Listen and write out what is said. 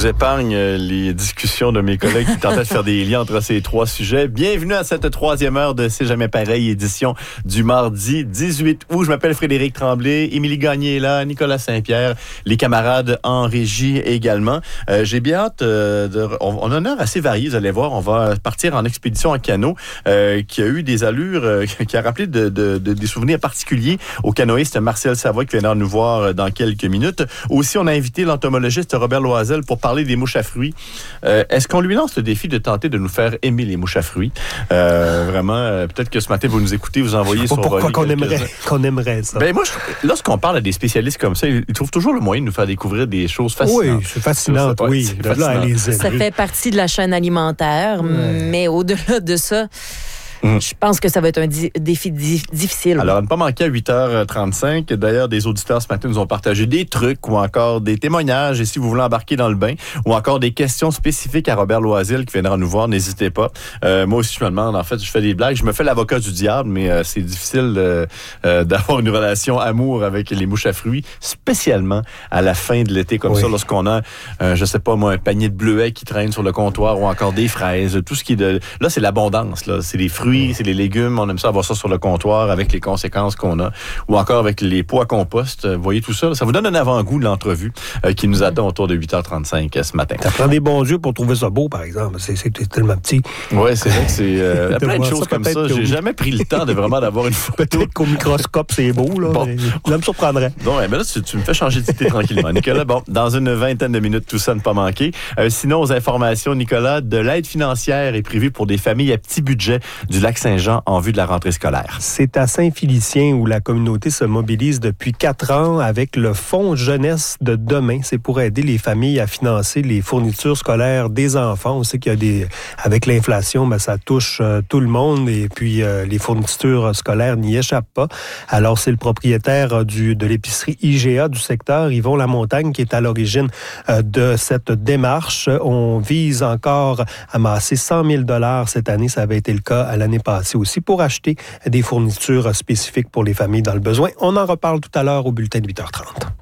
vous épargne les discussions de mes collègues qui tentaient de faire des liens entre ces trois sujets. Bienvenue à cette troisième heure de C'est jamais pareil, édition du mardi 18 août. Je m'appelle Frédéric Tremblay, Émilie Gagné est là, Nicolas Saint-Pierre, les camarades en régie également. J'ai bien hâte on a un heure assez varié, vous allez voir. On va partir en expédition en canot qui a eu des allures, qui a rappelé des souvenirs particuliers au canoïste Martial Savoie qui viendra nous voir dans quelques minutes. Aussi, on a invité l'entomologiste Robert Loisel pour parler des mouches à fruits. Est-ce qu'on lui lance le défi de tenter de nous faire aimer les mouches à fruits? Vraiment, peut-être que ce matin, vous nous écoutez, vous envoyez sur... Pourquoi qu'on aimerait ça? Ben moi, lorsqu'on parle à des spécialistes comme ça, ils trouvent toujours le moyen de nous faire découvrir des choses fascinantes. Oui, c'est fascinant, oui. C'est fascinant. Ça fait partie de la chaîne alimentaire, mais au-delà de ça... Je pense que ça va être un défi difficile. Alors, à ne pas manquer à 8h35. D'ailleurs, des auditeurs ce matin nous ont partagé des trucs ou encore des témoignages. Et si vous voulez embarquer dans le bain ou encore des questions spécifiques à Robert Loisel qui viendra nous voir, n'hésitez pas. Moi aussi, je me demande. En fait, je fais des blagues. Je me fais l'avocat du diable, mais c'est difficile d'avoir une relation amour avec les mouches à fruits, spécialement à la fin de l'été comme ça, lorsqu'on a, je sais pas moi, un panier de bleuets qui traîne sur le comptoir ou encore des fraises. Tout ce qui est de... Là, c'est l'abondance. Là, c'est les fruits. C'est les légumes, on aime ça avoir ça sur le comptoir avec les conséquences qu'on a, ou encore avec les pots à compost. Vous voyez tout ça, ça vous donne un avant-goût de l'entrevue qui nous attend autour de 8h35 ce matin. Ça prend des bons yeux pour trouver ça beau, par exemple. C'est tellement petit. Oui, c'est vrai que c'est plein de choses comme ça. J'ai jamais pris le temps de vraiment d'avoir une photo. Peut-être qu'au microscope, c'est beau, là. Bon. Ça me surprendrait. Bon, ben là, tu me fais changer d'idée tranquillement. Nicolas, bon, dans une vingtaine de minutes, tout ça ne pas manquer. Sinon, aux informations, Nicolas, de l'aide financière est prévue pour des familles à petit budget du Lac-Saint-Jean en vue de la rentrée scolaire. C'est à Saint-Félicien où la communauté se mobilise depuis 4 ans avec le Fonds Jeunesse de demain. C'est pour aider les familles à financer les fournitures scolaires des enfants. On sait qu'il y a avec l'inflation, ça touche tout le monde et puis les fournitures scolaires n'y échappent pas. Alors, c'est le propriétaire de l'épicerie IGA du secteur, Yvon Lamontagne, qui est à l'origine de cette démarche. On vise encore à amasser 100 000 $ cette année. Ça avait été le cas à l'année passée aussi pour acheter des fournitures spécifiques pour les familles dans le besoin. On en reparle tout à l'heure au bulletin de 8h30.